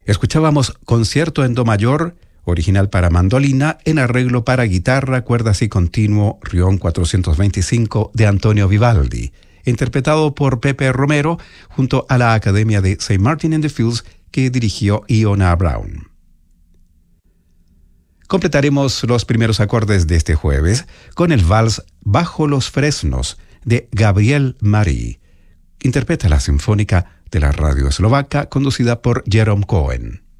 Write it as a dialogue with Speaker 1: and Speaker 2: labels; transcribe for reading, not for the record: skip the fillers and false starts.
Speaker 1: Escuchábamos Concierto en Do mayor, original para mandolina, en arreglo para guitarra, cuerdas y continuo, Rión 425 de Antonio Vivaldi, interpretado por Pepe Romero junto a la Academia de St. Martin in the Fields que dirigió Iona Brown. Completaremos los primeros acordes de este jueves con el vals Bajo los Fresnos de Gabriel Marí. Interpreta la Sinfónica de la Radio Eslovaca conducida por Jerome Cohen.